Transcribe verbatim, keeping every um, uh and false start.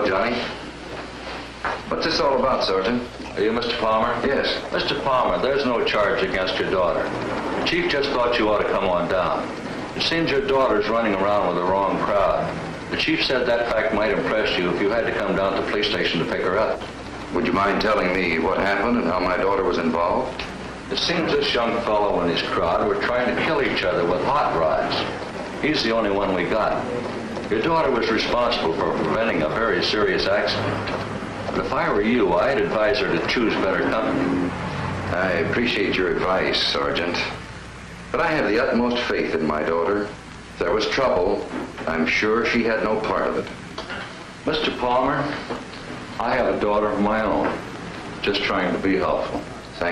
Hello, Johnny. What's this all about, Sergeant? Are you Mister Palmer? Yes. Mister Palmer, there's no charge against your daughter. The chief just thought you ought to come on down. It seems your daughter's running around with the wrong crowd. The chief said that fact might impress you if you had to come down to the police station to pick her up. Would you mind telling me what happened and how my daughter was involved? It seems this young fellow and his crowd were trying to kill each other with hot rods. He's the only one we got. Your daughter was responsible for preventing a very serious accident. But if I were you, I'd advise her to choose better company. I appreciate your advice, Sergeant. But I have the utmost faith in my daughter. If there was trouble, I'm sure she had no part of it. Mister Palmer, I have a daughter of my own, just trying to be helpful.